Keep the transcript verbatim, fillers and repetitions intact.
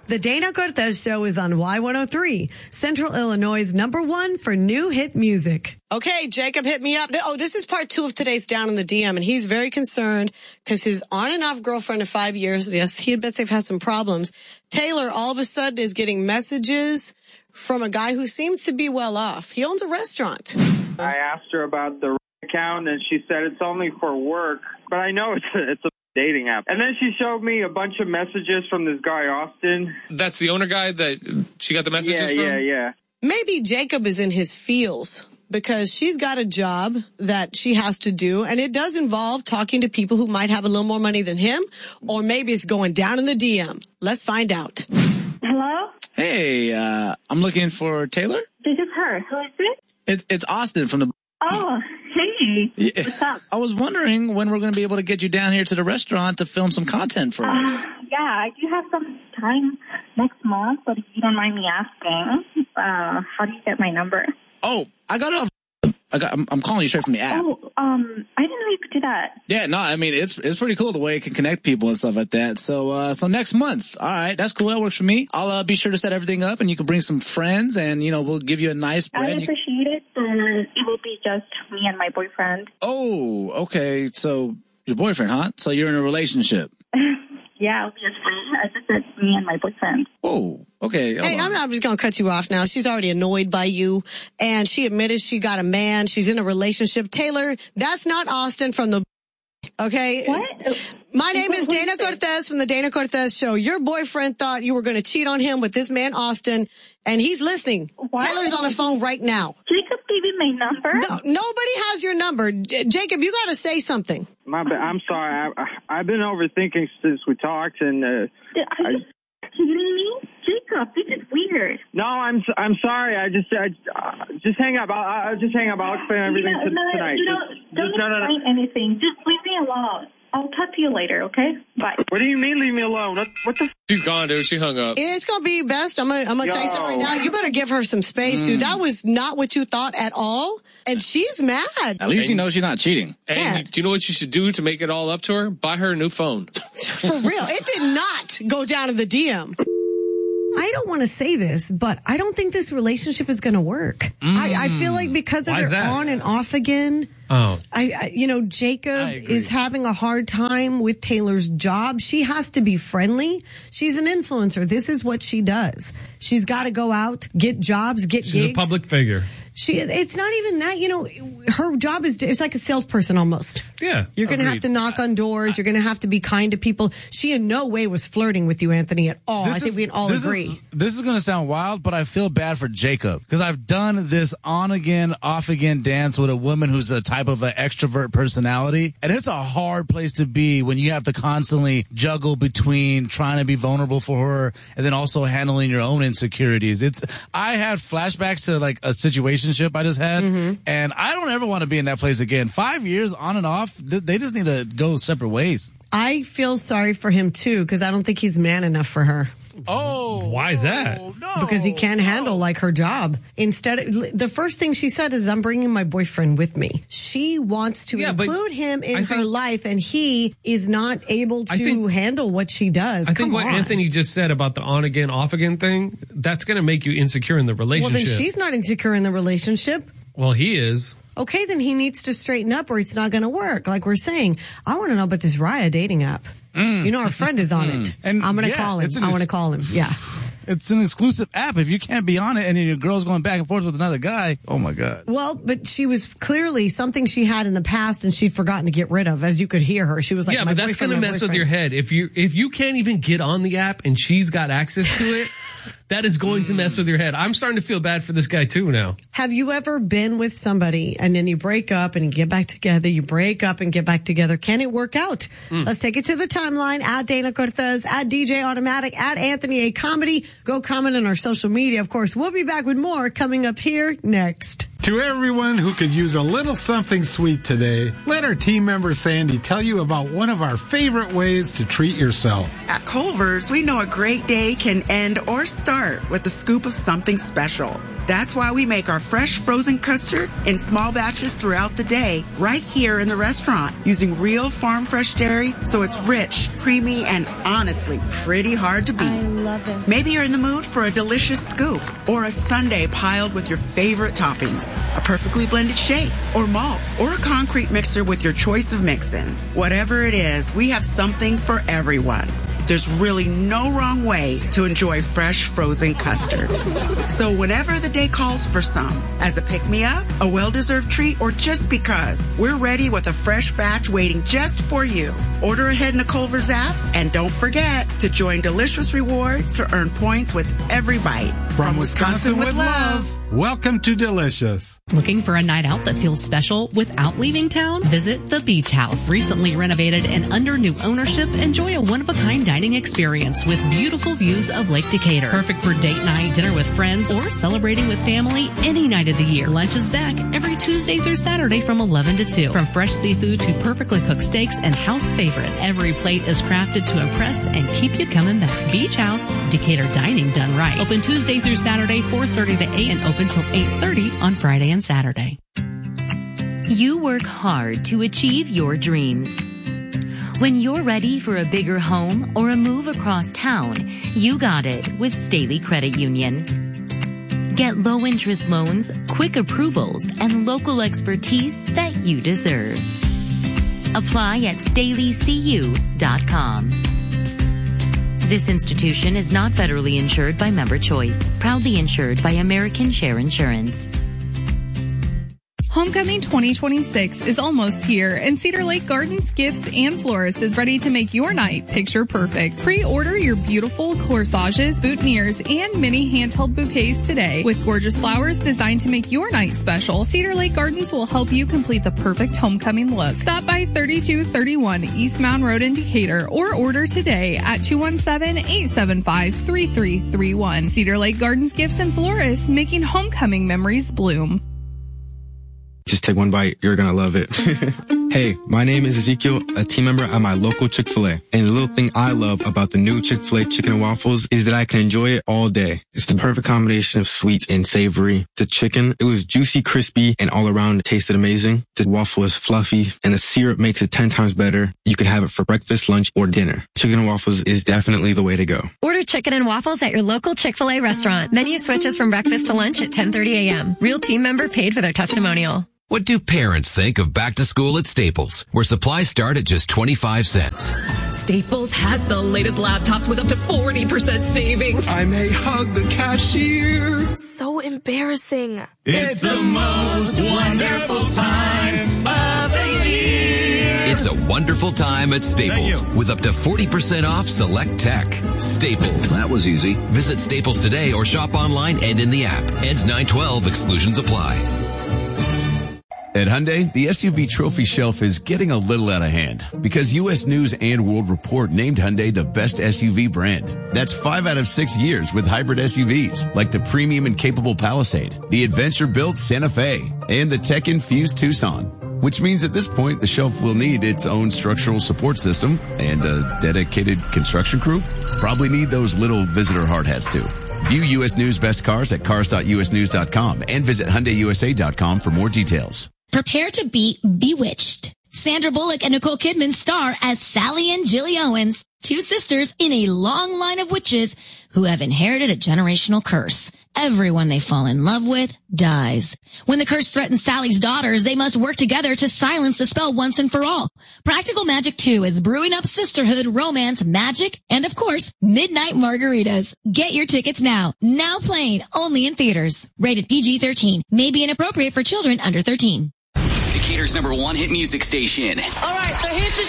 The Dana Cortez Show is on Y one oh three, Central Illinois' number one for new hit music. Okay, Jacob hit me up. Oh, this is part two of today's Down in the D M, and he's very concerned because his on and off girlfriend of five years, yes, he admits they've had some problems. Taylor all of a sudden is getting messages from a guy who seems to be well off. He owns a restaurant. I asked her about the account, and she said it's only for work, but I know it's a, it's a dating app. And then she showed me a bunch of messages from this guy, Austin. That's the owner guy that she got the messages yeah, from? Yeah, yeah, yeah. Maybe Jacob is in his feels because she's got a job that she has to do, and it does involve talking to people who might have a little more money than him, or maybe it's going down in the D M. Let's find out. Hello? Hey, uh, I'm looking for Taylor. This is her. Who is it? It's, it's Austin from the... Oh, hey. Yeah. What's up? I was wondering when we're going to be able to get you down here to the restaurant to film some content for us. Uh, yeah, I do have some time next month, but if you don't mind me asking, uh, how do you get my number? Oh, I got it off... I got, I'm, I'm calling you straight from the app. Oh, um, I didn't know you could do that. Yeah, no, I mean, it's it's pretty cool the way it can connect people and stuff like that. So, uh, so next month. All right, that's cool. That works for me. I'll uh, be sure to set everything up, and you can bring some friends, and, you know, we'll give you a nice I bread. appreciate it. Uh, it will be just me and my boyfriend. Oh, okay. So, your boyfriend, huh? So you're in a relationship. Yeah, obviously. I just said me and my boyfriend. Oh, okay. Hey, I'm, I'm just going to cut you off now. She's already annoyed by you, and she admitted she got a man. She's in a relationship. Taylor, that's not Austin from the... Okay? What? My name is Dana Cortez from the Dana Cortez Show. Your boyfriend thought you were going to cheat on him with this man, Austin, and he's listening. What? Taylor's on the phone right now. Jacob gave you my number? No, nobody has your number. J- Jacob, you got to say something. My, ba- I'm sorry. I, I, I've been overthinking since we talked, and uh, Are you I, kidding me? Jacob, this is weird. no, I'm I'm sorry. I just I, uh, just hang up. I'll, I'll just hang up. I'll explain everything no, to, no, tonight. You Just, don't, don't just, no, no, no. explain anything. Just leave me alone. I'll talk to you later, okay? Bye. What do you mean, leave me alone? What, what the? F- She's gone, dude. She hung up. It's going to be best. I'm going to I'm gonna tell you something right now. You better give her some space, dude. That was not what you thought at all, and she's mad. At least you know she's not cheating. And Yeah. do you know what you should do to make it all up to her? Buy her a new phone. For real. It did not go down to the D M. I don't want to say this, but I don't think this relationship is going to work. Mm. I, I feel like because of Why is their that? on and off again. Oh. I, I, you know, Jacob is having a hard time with Taylor's job. She has to be friendly. She's an influencer. This is what she does. She's got to go out, get jobs, get She's gigs. a public figure. She, it's not even that, you know, her job is, it's like a salesperson almost. Yeah. You're going to have agreed. to knock on doors. You're going to have to be kind to people. She in no way was flirting with you, Anthony, at all. I think we can all this agree. Is, this is going to sound wild, but I feel bad for Jacob because I've done this on again, off again dance with a woman who's a type of an extrovert personality. And it's a hard place to be when you have to constantly juggle between trying to be vulnerable for her and then also handling your own insecurities. It's, I had flashbacks to like a situationship I just had. Mm-hmm. And I don't ever want to be in that place again. Five years on and off, they just need to go separate ways. I feel sorry for him too, because I don't think he's man enough for her. Oh, why is that? No, Because he can't no. handle like her job. Instead, the first thing she said is, I'm bringing my boyfriend with me. She wants to Yeah, but include him in I her think- life, and he is not able to I think- handle what she does. I think Come what on. Anthony just said about the on again, off again thing, that's going to make you insecure in the Well, relationship. then she's not insecure in the relationship. Well, he is. Okay, then he needs to straighten up or it's not going to work. Like we're saying, I want to know about this Raya dating app. Mm. You know, our friend is on it. And I'm going to yeah, call him. it's an I want to ex- call him. Yeah. It's an exclusive app. If you can't be on it and your girl's going back and forth with another guy, oh my God. Well, but she was clearly something she had in the past and she'd forgotten to get rid of. As you could hear her, she was like, yeah, my but that's boyfriend, going to my mess with boyfriend. your head. If you if you can't even get on the app and she's got access to it, that is going to mess with your head. I'm starting to feel bad for this guy too now. Have you ever been with somebody and then you break up and you get back together, you break up and get back together? Can it work out? Mm. Let's take it to the timeline at Dana Cortez, at D J Automatic, at Anthony A. Comedy. Go comment on our social media. Of course, we'll be back with more coming up here next. To everyone who could use a little something sweet today, let our team member Sandy tell you about one of our favorite ways to treat yourself. At Culver's, we know a great day can end or start with a scoop of something special. That's why we make our fresh frozen custard in small batches throughout the day, right here in the restaurant, using real farm fresh dairy, so it's rich, creamy, and honestly pretty hard to beat. I love it. Maybe you're in the mood for a delicious scoop or a sundae piled with your favorite toppings, a perfectly blended shake or malt, or a concrete mixer with your choice of mix-ins. Whatever it is, we have something for everyone. There's really no wrong way to enjoy fresh frozen custard. So whenever the day calls for some, as a pick-me-up, a well-deserved treat, or just because, we're ready with a fresh batch waiting just for you. Order ahead in the Culver's app, and don't forget to join Delicious Rewards to earn points with every bite. From Wisconsin with love. Welcome to Delicious. Looking for a night out that feels special without leaving town? Visit the Beach House. Recently renovated and under new ownership, enjoy a one-of-a-kind dining experience with beautiful views of Lake Decatur. Perfect for date night, dinner with friends, or celebrating with family any night of the year. Lunch is back every Tuesday through Saturday from eleven to two. From fresh seafood to perfectly cooked steaks and house favorites, every plate is crafted to impress and keep you coming back. Beach House, Decatur dining done right. Open Tuesday through Saturday, four thirty to eight, and open until eight thirty on Friday and Saturday. You work hard to achieve your dreams. When you're ready for a bigger home or a move across town, you got it with Staley Credit Union. Get low interest loans, quick approvals, and local expertise that you deserve. Apply at staley c u dot com. This institution is not federally insured by Member Choice. Proudly insured by American Share Insurance. Homecoming twenty twenty-six is almost here, and Cedar Lake Gardens Gifts and Florist is ready to make your night picture perfect. Pre-order your beautiful corsages, boutonnieres, and mini handheld bouquets today with gorgeous flowers designed to make your night special. Cedar Lake Gardens will help you complete the perfect homecoming look. Stop by thirty-two thirty-one East Mound Road in Decatur or order today at two one seven, eight seven five, three three three one. Cedar Lake Gardens Gifts and Florists, making homecoming memories bloom. Just take one bite. You're going to love it. Hey, my name is Ezekiel, a team member at my local Chick-fil-A. And the little thing I love about the new Chick-fil-A chicken and waffles is that I can enjoy it all day. It's the perfect combination of sweet and savory. The chicken, it was juicy, crispy, and all around it tasted amazing. The waffle is fluffy, and the syrup makes it ten times better. You can have it for breakfast, lunch, or dinner. Chicken and waffles is definitely the way to go. Order chicken and waffles at your local Chick-fil-A restaurant. Menu switches from breakfast to lunch at ten thirty a.m. Real team member paid for their testimonial. What do parents think of back to school at Staples, where supplies start at just twenty-five cents? Staples has the latest laptops with up to forty percent savings. I may hug the cashier. So embarrassing. It's the most wonderful time of the year. It's a wonderful time at Staples with up to forty percent off select tech. Staples. That was easy. Visit Staples today or shop online and in the app. Ends nine twelve. Exclusions apply. At Hyundai, the S U V trophy shelf is getting a little out of hand because U S News and World Report named Hyundai the best S U V brand. That's five out of six years with hybrid S U Vs like the premium and capable Palisade, the adventure-built Santa Fe, and the tech-infused Tucson. Which means at this point, the shelf will need its own structural support system and a dedicated construction crew. Probably need those little visitor hard hats too. View U S News Best Cars at cars dot u s news dot com and visit hyundai u s a dot com for more details. Prepare to be bewitched. Sandra Bullock and Nicole Kidman star as Sally and Jilly Owens, two sisters in a long line of witches who have inherited a generational curse. Everyone they fall in love with dies. When the curse threatens Sally's daughters, they must work together to silence the spell once and for all. Practical Magic two is brewing up sisterhood, romance, magic, and of course, midnight margaritas. Get your tickets now. Now playing only in theaters. Rated P G thirteen. May be inappropriate for children under thirteen. Decatur's number one hit music station. All right, so here's the